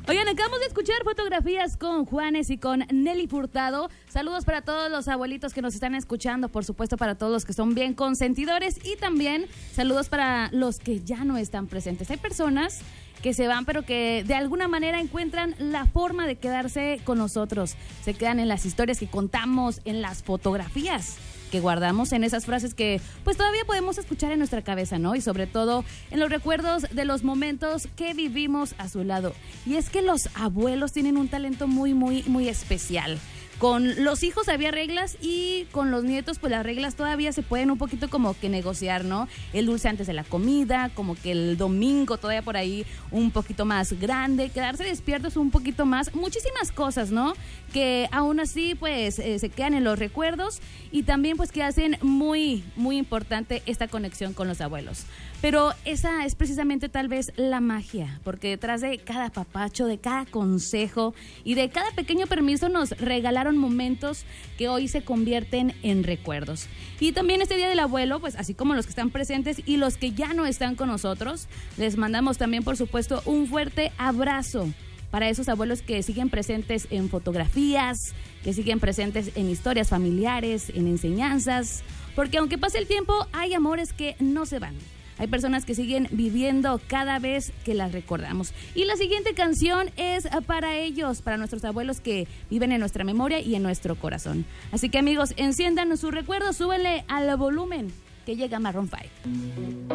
Oigan, acabamos de escuchar Fotografías con Juanes y con Nelly Furtado. Saludos para todos los abuelitos que nos están escuchando, por supuesto para todos los que son bien consentidores y también saludos para los que ya no están presentes. Hay personas que se van, pero que de alguna manera encuentran la forma de quedarse con nosotros. Se quedan en las historias que contamos, en las fotografías que guardamos, en esas frases que pues todavía podemos escuchar en nuestra cabeza, ¿no? Y sobre todo en los recuerdos de los momentos que vivimos a su lado. Y es que los abuelos tienen un talento muy especial. Con los hijos había reglas y con los nietos pues las reglas todavía se pueden un poquito como que negociar, ¿no? El dulce antes de la comida, como que el domingo todavía por ahí un poquito más grande, quedarse despiertos un poquito más, muchísimas cosas, ¿no? Que aún así pues se quedan en los recuerdos y también pues que hacen muy importante esta conexión con los abuelos. Pero esa es precisamente tal vez la magia, porque detrás de cada papacho, de cada consejo y de cada pequeño permiso nos regalaron momentos que hoy se convierten en recuerdos. Y también este Día del Abuelo, pues así como los que están presentes y los que ya no están con nosotros, les mandamos también por supuesto un fuerte abrazo para esos abuelos que siguen presentes en fotografías, que siguen presentes en historias familiares, en enseñanzas, porque aunque pase el tiempo, hay amores que no se van. Hay personas que siguen viviendo cada vez que las recordamos. Y la siguiente canción es para ellos, para nuestros abuelos que viven en nuestra memoria y en nuestro corazón. Así que amigos, enciendan sus recuerdos, súbenle al volumen que llega Maroon 5.